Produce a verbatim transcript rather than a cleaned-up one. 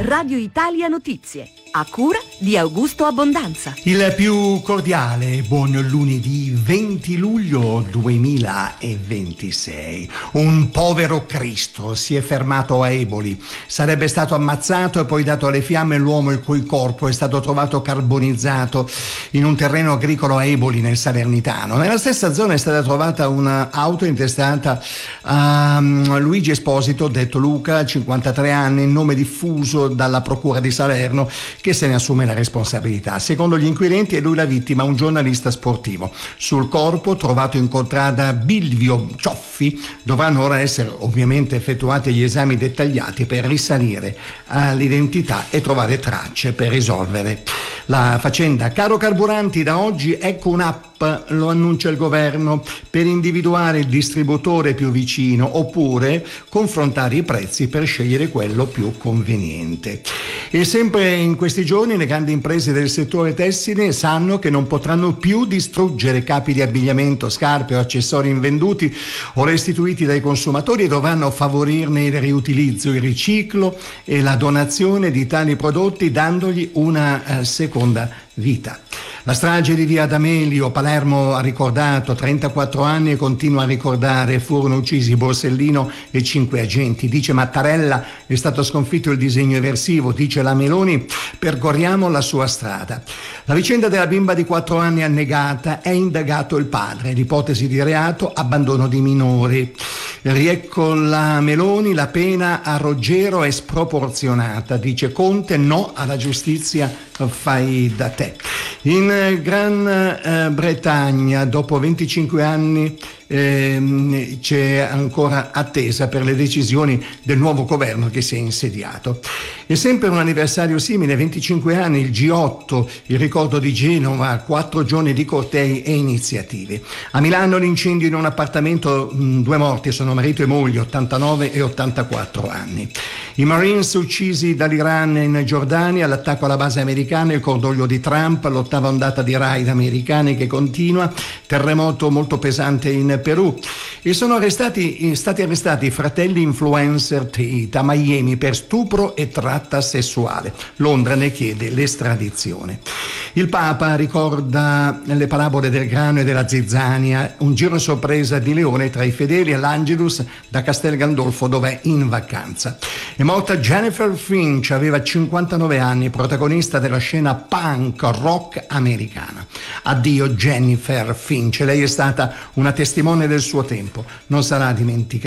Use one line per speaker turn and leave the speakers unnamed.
Radio Italia Notizie, a cura di Augusto Abbondanza.
Il più cordiale buon lunedì venti luglio duemilaventisei. Un povero Cristo si è fermato a Eboli. Sarebbe stato ammazzato e poi dato alle fiamme l'uomo il cui corpo è stato trovato carbonizzato in un terreno agricolo a Eboli, nel Salernitano. Nella stessa zona è stata trovata un'auto intestata a Luigi Esposito, detto Luca, cinquantatré anni, nome diffuso dalla procura di Salerno, che se ne assume la responsabilità. Secondo gli inquirenti è lui la vittima, un giornalista sportivo. Sul corpo, trovato in contrada Bilvio Cioffi, dovranno ora essere ovviamente effettuati gli esami dettagliati per risalire all'identità e trovare tracce per risolvere la faccenda. Caro carburanti, da oggi ecco un'app, lo annuncia il governo, per individuare il distributore più vicino oppure confrontare i prezzi per scegliere quello più conveniente. E sempre in questi giorni le grandi imprese del settore tessile sanno che non potranno più distruggere capi di abbigliamento, scarpe o accessori invenduti o restituiti dai consumatori e dovranno favorirne il riutilizzo, il riciclo e la donazione di tali prodotti, dandogli una eh, seconda vita. La strage di via D'Amelio, Palermo ha ricordato, trentaquattro anni e continua a ricordare, furono uccisi Borsellino e cinque agenti. Dice Mattarella, è stato sconfitto il disegno eversivo, dice la Meloni, percorriamo la sua strada. La vicenda della bimba di quattro anni annegata, è indagato il padre, l'ipotesi di reato, abbandono di minori. Riecco la Meloni, la pena a Roggero è sproporzionata, dice Conte, no alla giustizia fai da te. In Gran eh, Bretagna, dopo venticinque anni, eh, c'è ancora attesa per le decisioni del nuovo governo che si è insediato. E sempre un anniversario simile, venticinque anni, il G otto, il ricordo di Genova, quattro giorni di cortei e iniziative. A Milano l'incendio in un appartamento, mh, due morti, sono marito e moglie, ottantanove e ottantaquattro anni. I Marines uccisi dall'Iran in Giordania, l'attacco alla base americana, il cordoglio di Trump, l'ottava ondata di raid americani che continua, terremoto molto pesante in Perù. E sono arrestati, stati arrestati i fratelli influencer Tate a Miami per stupro e tratta sessuale. Londra ne chiede l'estradizione. Il Papa ricorda le parabole del grano e della zizzania, un giro sorpresa di Leone tra i fedeli all'Angelus da Castel Gandolfo, dove è in vacanza. È morta Jennifer Finch, aveva cinquantanove anni, protagonista della scena punk rock americana. Addio Jennifer Finch, lei è stata una testimone del suo tempo, non sarà dimenticata.